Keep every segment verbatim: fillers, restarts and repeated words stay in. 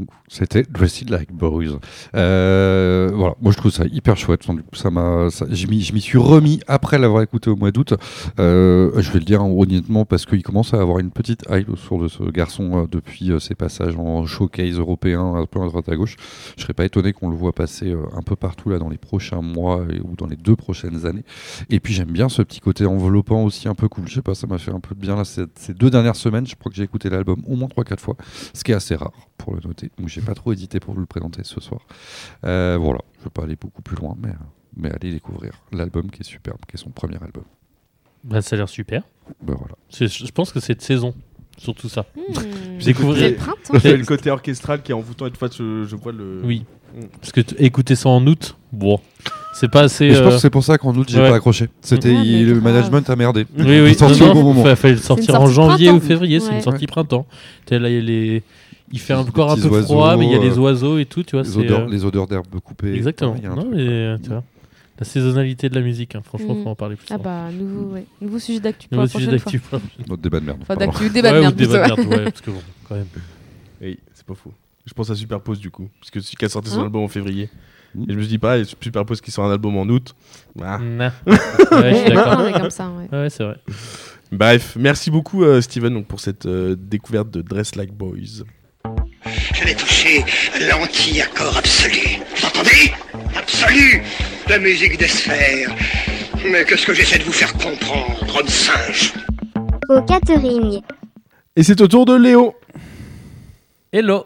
C'était Dressed Like Boys. Euh, voilà, moi je trouve ça hyper chouette. Du coup, ça m'a, ça, je m'y, je m'y suis remis après l'avoir écouté au mois d'août. Euh, je vais le dire honnêtement parce qu'il commence à avoir une petite hype autour de ce garçon euh, depuis euh, ses passages en showcase européen, un peu à droite à gauche. Je serais pas étonné qu'on le voit passer euh, un peu partout là dans les prochains mois et, ou dans les deux prochaines années. Et puis j'aime bien ce petit côté enveloppant aussi un peu cool. Je sais pas, ça m'a fait un peu de bien là ces, ces deux dernières semaines. Je crois que j'ai écouté l'album au moins trois quatre fois, ce qui est assez rare pour le noter. Donc j'ai pas trop hésité pour vous le présenter ce soir. Euh, voilà, je vais pas aller beaucoup plus loin, mais, mais allez découvrir l'album qui est superbe, qui est son premier album. Bah, ça a l'air super. Ben voilà. C'est, je pense que c'est de saison, surtout ça. Mmh. Découvrir. C'est le printemps. C'est le côté orchestral qui est envoûtant et de fois je, je vois le. Oui. Parce que t- écouter ça en août, bon, c'est pas assez. Et je pense euh, que c'est pour ça qu'en août j'ai ouais. pas accroché. C'était Ouais, mais le grave. management a merdé. Oui, oui, Il est sorti non, au bon non, moment. fa- fallait le sortir en sortie janvier printemps. ou février, c'est Ouais. une sortie printemps. T'es là, il y a les- il fait Les encore un petits peu froid, oiseaux, mais il y a euh, les oiseaux et tout, tu vois. Les c'est, odeurs, euh, les odeurs d'herbe coupée. Exactement. Il y a un Non, truc. mais, euh, tu vois, la saisonnalité de la musique, hein, franchement, Mm. faut en parler plus. Ah souvent. bah, nouveau, ouais. nouveau sujet d'actu pour Nouveau la sujet prochaine fois. d'actu. pour la- Notre débat de merde. Enfin, pardon. d'actu, débat de Ouais, merde. ou débat de plutôt. merde, ouais, parce que bon, quand même. Oui, c'est pas faux. Je pense à Superpose du coup, parce que celui qui a sorti son Hein album en février. Mm. Et je me dis pas, Superpose qui sort un album en août. Ah. Nah. Ouais, je suis Ouais, d'accord. non, mais comme ça, ouais. Ouais, c'est vrai. Bref, merci beaucoup euh, Steven donc, pour cette euh, découverte de Dress Like Boys. Je vais toucher l'anti-accord absolu. Vous entendez? Absolu. La musique des sphères. Mais qu'est-ce que j'essaie de vous faire comprendre, homme singe? Au catering. Et c'est au tour de Léo. Hello.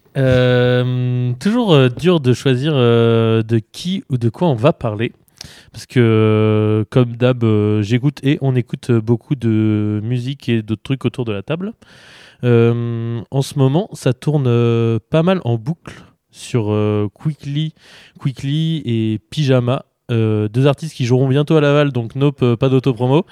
Euh, toujours euh, dur de choisir euh, de qui ou de quoi on va parler. Parce que, euh, comme d'hab, euh, j'écoute et on écoute beaucoup de musique et d'autres trucs autour de la table. Euh, en ce moment, ça tourne euh, pas mal en boucle sur euh, Quickly, Quickly et Pyjama, euh, deux artistes qui joueront bientôt à Laval, donc nope, euh, pas d'autopromo.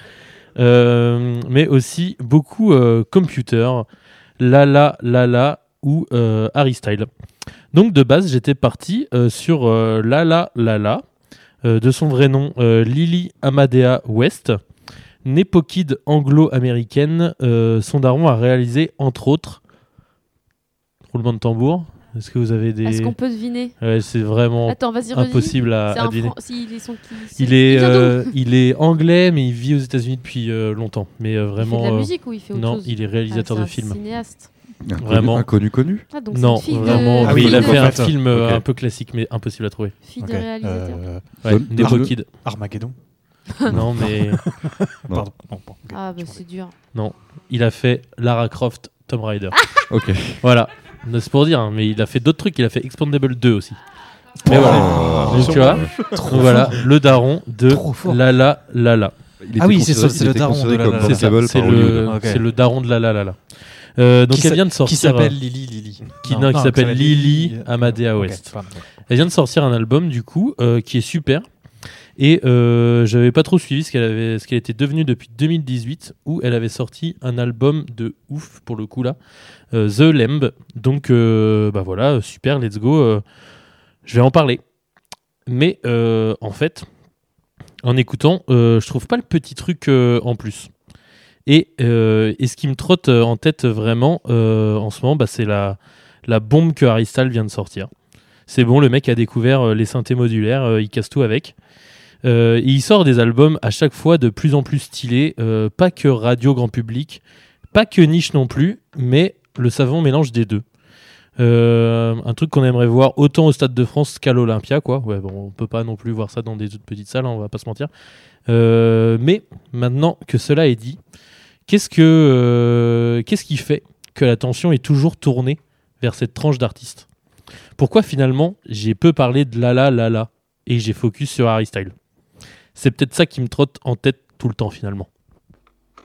Euh, mais aussi beaucoup euh, Computer, Lala, Lala ou euh, Harry Style. Donc de base, j'étais parti euh, sur euh, Lala, Lala, euh, de son vrai nom euh, Lily Amadea West. Nepo Kid anglo-américaine, euh, son daron a réalisé entre autres roulement de tambour. Est-ce que vous avez des Est-ce qu'on peut deviner? Ouais, c'est vraiment Attends, vas-y, redis. impossible à, C'est à un deviner. Fran- s'il est son- qui- Il est, vient d'où euh, il est anglais, mais il vit aux États-Unis depuis euh, longtemps. Mais euh, Il fait vraiment, de la euh, musique ou il fait autre non, chose? il est réalisateur Ah, de c'est films. un cinéaste. Inconnu, Vraiment. Inconnu connu. Ah, donc c'est Non, une fille de- vraiment. Ah oui, oui, il a d'accord, fait en un fait. film euh, Ok. un peu classique, mais impossible à trouver. Fille Ok. de réalisateur. Euh, Ouais, Donne- Nepo donne-le. Kid. Armageddon. Non, mais Non. Pardon. Non, bon, ok. Ah, bah c'est dur. non, il a fait Lara Croft, Tomb Raider. Ok. Voilà, c'est pour dire, hein, mais il a fait d'autres trucs. Il a fait Expandable deux aussi. Mais Oh. voilà. Donc tu vois, Trop donc voilà, fort. le daron de Trop fort. Lala Lala. Il Ah était oui, c'est considéré- ça, c'est il le était daron considéré de comme Lala. C'est ça, bankable c'est par le, Hollywood. Ok. c'est le daron de Lala Lala. Euh, donc Qui elle s'a- vient de sortir. Qui s'appelle Lily Lily. qui, Non, non, qui non, s'appelle Lily Lily Amadea Ok, West. pardon. Elle vient de sortir un album du coup euh, qui est super. Et euh, j'avais pas trop suivi ce qu'elle avait, ce qu'elle était devenue depuis deux mille dix-huit, où elle avait sorti un album de ouf pour le coup là, euh, The Lamb. Donc euh, bah voilà, super, let's go. euh, je vais en parler. Mais euh, en fait, en écoutant, euh, je trouve pas le petit truc euh, en plus. Et, euh, et ce qui me trotte euh, en tête vraiment euh, en ce moment, bah, c'est la, la bombe que Harry Styles vient de sortir. C'est bon, le mec a découvert euh, les synthés modulaires, euh, il casse tout avec. Euh, et il sort des albums à chaque fois de plus en plus stylés, euh, pas que radio grand public, pas que niche non plus, mais le savant mélange des deux. Euh, un truc qu'on aimerait voir autant au Stade de France qu'à l'Olympia, quoi. Ouais, bon, on peut pas non plus voir ça dans des toutes petites salles, hein, on va pas se mentir. Euh, mais maintenant que cela est dit, qu'est-ce que euh, qu'est-ce qui fait que l'attention est toujours tournée vers cette tranche d'artistes? Pourquoi finalement j'ai peu parlé de Lala Lala et j'ai focus sur Harry Styles? C'est peut-être ça qui me trotte en tête tout le temps finalement.